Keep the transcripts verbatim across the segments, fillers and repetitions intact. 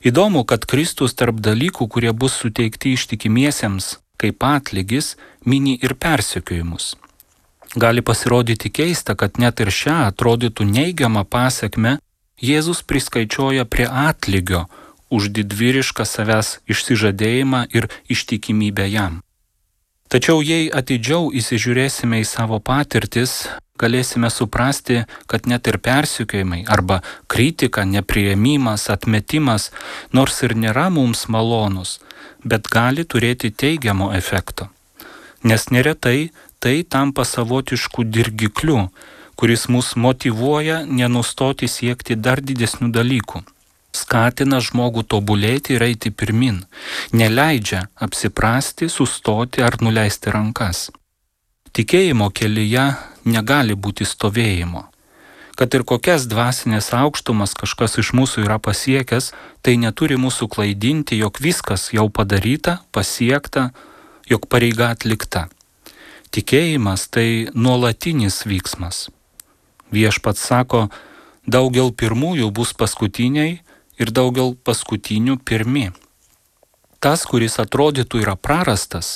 Įdomu, kad Kristus tarp dalykų, kurie bus suteikti ištikimiesiems kaip atlygis, mini ir persekiojimus. Gali pasirodyti keista, kad net ir šią atrodytų neigiamą pasekmę Jėzus priskaičioja prie atlygio už didvyrišką savęs išsižadėjimą ir ištikimybę jam. Tačiau jei atidžiau įsižiūrėsime į savo patirtis, galėsime suprasti, kad net ir persekiojimai arba kritika, nepriėmimas, atmetimas, nors ir nėra mums malonus, bet gali turėti teigiamo efekto. Nes neretai tai tampa savotišku dirgikliu, kuris mus motyvuoja nenustoti siekti dar didesnių dalykų. Skatina žmogų tobulėti ir eiti pirmin, neleidžia apsiprasti, sustoti ar nuleisti rankas. Tikėjimo kelyje negali būti stovėjimo. Kad ir kokias dvasinės aukštumas kažkas iš mūsų yra pasiekęs, tai neturi mūsų klaidinti, jog viskas jau padaryta, pasiekta, jog pareiga atlikta. Tikėjimas tai nuolatinis vyksmas. Viešpats sako, daugel pirmųjų bus paskutiniai ir daugel paskutinių pirmi. Tas, kuris atrodytų yra prarastas,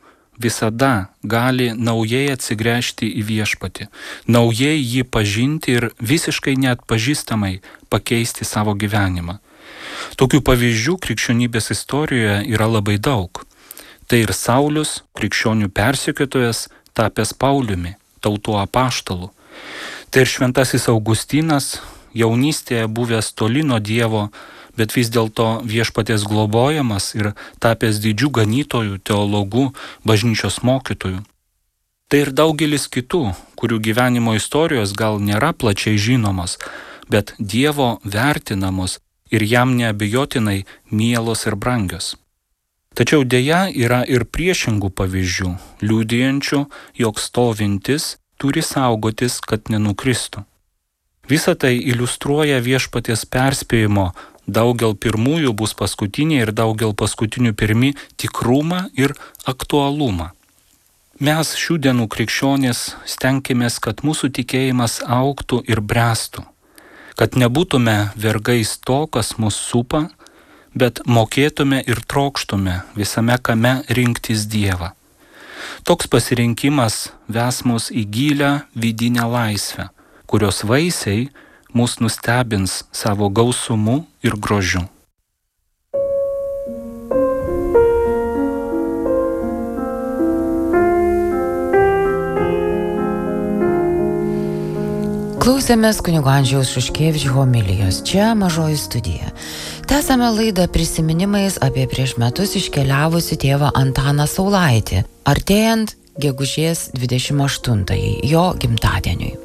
visada gali naujai atsigręžti į viešpatį, naujai jį pažinti ir visiškai neatpažįstamai pakeisti savo gyvenimą. Tokių pavyzdžių krikščionybės istorijoje yra labai daug. Tai ir Saulius, krikščionių persekiotojas, tapęs Pauliumi, tautų apaštalu. Tai ir šventasis Augustinas, jaunystėje buvęs toli nuo Dievo, bet vis dėlto viešpaties globojamas ir tapęs didžių ganytojų, teologų, bažnyčios mokytojų. Tai ir daugelis kitų, kurių gyvenimo istorijos gal nėra plačiai žinomos, bet Dievo vertinamos ir jam neabejotinai mielos ir brangios. Tačiau dėja yra ir priešingų pavyzdžių, liudijančių, jog stovintis turi saugotis, kad nenukristų. Visa tai iliustruoja viešpaties perspėjimo daugel pirmųjų bus paskutiniai ir daugel paskutinių pirmi tikrumą ir aktualumą. Mes šių dienų krikščionys stenkimės, kad mūsų tikėjimas augtų ir bręstų, kad nebūtume vergais to, kas mus supa, bet mokėtume ir trokštume visame kame rinktis Dievą. Toks pasirinkimas ves mus į gilią vidinę laisvę, kurios vaisiai mus nustebins savo gausumu ir grožiu. Klausėmės kunigo Andžejaus Šuškevičiaus homilijos. Čia Mažoji studija. Tęsame laidą prisiminimais apie prieš metus iškeliavusi tėvą Antaną Saulaitį, artėjant gegužės dvidešimt aštuntajai, jo gimtadieniui.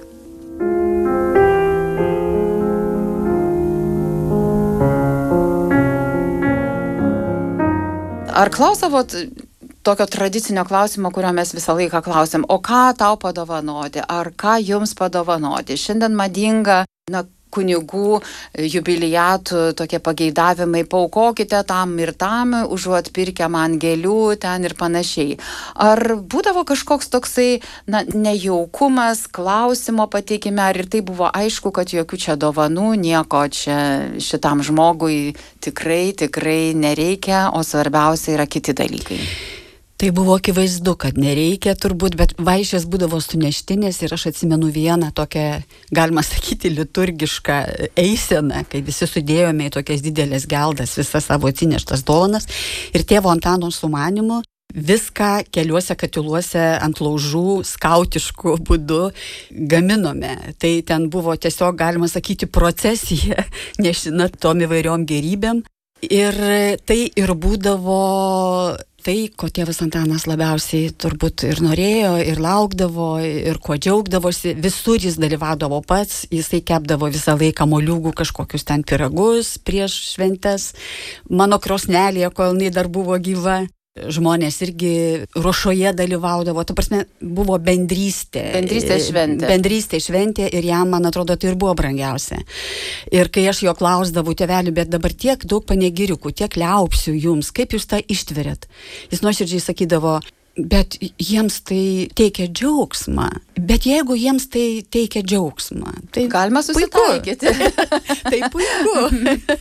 Ar klausavot tokio tradicinio klausimo, kurio mes visą laiką klausim, o ką tau padovanoti, ar ką jums padovanoti? Šiandien madinga, na, kunigų jubiliatų tokie pageidavimai, paaukokite tam ir tam, užuot pirkę man gėlių ten ir panašiai. Ar būdavo kažkoks toksai, na, nejaukumas, klausimo pateikime, ar ir tai buvo aišku, kad jokių čia dovanų, nieko čia šitam žmogui tikrai, tikrai nereikia, o svarbiausia yra kiti dalykai? Tai buvo akivaizdu, kad nereikia turbūt, bet vaišės būdavo suneštinės ir aš atsimenu vieną tokią, galima sakyti, liturgišką eiseną, kai visi sudėjome į tokias didelės geldas visas savo atsineštas dovanas ir tėvo Antano sumanymu viską keliuose katiluose ant laužų skautiškų būdų gaminome. Tai ten buvo tiesiog, galima sakyti, procesija nešina tom įvairiom gėrybėm. Ir tai ir būdavo tai, ko tėvas Antanas labiausiai turbūt ir norėjo, ir laukdavo, ir kuo džiaugdavosi. Visur jis dalyvaudavo pats, jisai kepdavo visą laiką moliūgų kažkokius ten pyragus prieš šventes. Mano krosnelėje, kol jinai dar buvo gyva, žmonės irgi ruošoje dalyvaudavo. Ta prasme, buvo bendrystė. Bendrystė šventė. Bendrystė šventė ir jam, man atrodo, tai ir buvo brangiausia. Ir kai aš jo klausdavau, tėveli, bet dabar tiek daug panegiriukų, tiek liaupsių jums, kaip jūs tą ištveriat? Jis nuoširdžiai sakydavo, bet jiems tai teikia džiaugsmą. Bet jeigu jiems tai teikia džiaugsmą, tai galima susitaikyti. Tai puiku.